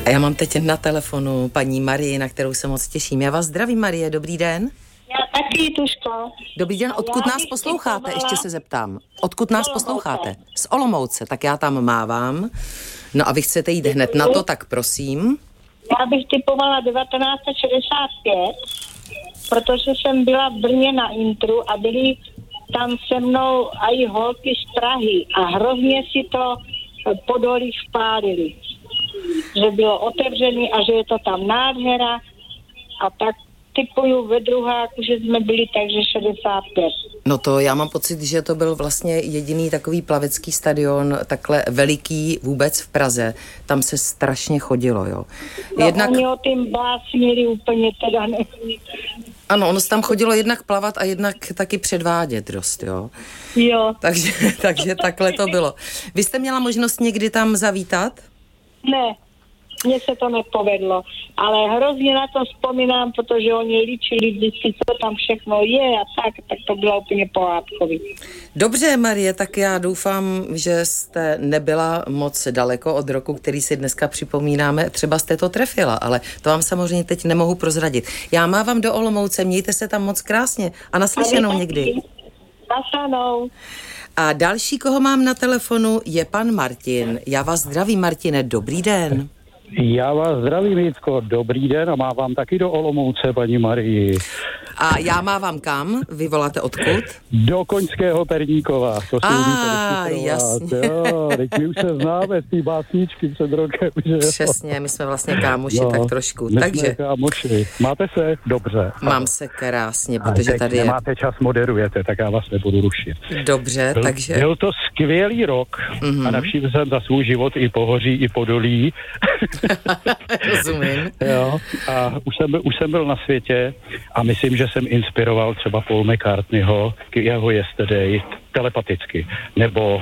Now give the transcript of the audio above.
A já mám teď na telefonu paní Marii, na kterou se moc těším. Já vás zdravím, Marie, dobrý den. Já taky, Tuško. Dobrý den, odkud nás posloucháte, ještě se zeptám. Odkud nás posloucháte? Z Olomouce, tak já tam mávám. No a vy chcete jít hned na to, tak prosím. Já bych typovala 1965, protože jsem byla v Brně na intru a byli tam se mnou i holky z Prahy a hrozně si to Podolí vpálili. Že bylo otevřený a že je to tam nádhera a tak typuju ve druháku, že jsme byli takže 65. No to já mám pocit, že to byl vlastně jediný takový plavecký stadion, takhle veliký vůbec v Praze. Tam se strašně chodilo, jo. No oni o tím básnili úplně teda ne. Ano, ono se tam chodilo jednak plavat a jednak taky předvádět dost, jo. Jo. Takže takhle to bylo. Vy jste měla možnost někdy tam zavítat? Ne. Mně se to nepovedlo, ale hrozně na to vzpomínám, protože oni líčili vždycky, co tam všechno je a tak to bylo úplně pohádkový. Dobře, Marie, tak já doufám, že jste nebyla moc daleko od roku, který si dneska připomínáme. Třeba jste to trefila, ale to vám samozřejmě teď nemohu prozradit. Já mávám do Olomouce, mějte se tam moc krásně a naslyšenou někdy. Naslyšenou. A další, koho mám na telefonu, je pan Martin. Já vás zdravím, Martine, dobrý den. Já vás zdravím, Jitko, dobrý den a mávám taky do Olomouce, paní Marii. A já mávám kam? Vy voláte odkud? Do Koňského Perníkova. To si umíte jasně. Jo, teď my už se známe z té básničky před rokem, že jo? Přesně, my jsme vlastně kámoši, no, tak trošku. My takže jsme kámoši. Máte se? Dobře. Mám se krásně, protože tady je... nemáte čas, moderujete, tak já vás nebudu rušit. Dobře, takže... Byl to skvělý rok a navštívil jsem za svůj život i Pohoří, i Podolí. Rozumím. Jo, a už jsem byl na světě a myslím, že jsem inspiroval třeba Paul McCartneyho k jeho Yesterday telepaticky, nebo